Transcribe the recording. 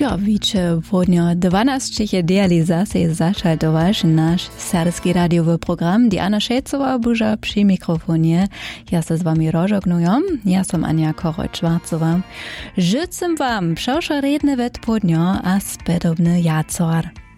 Ja, wiecie, podnio 12 realizacji zašaltoval nasz serbski radiowy program. Diana Šejcová buža przy mikrofonie. Ja se z wami rožognujom. Ja som Ania Koroć-Švarcová. Žycem wam, všošo redne ved podnio a spedobny jacor.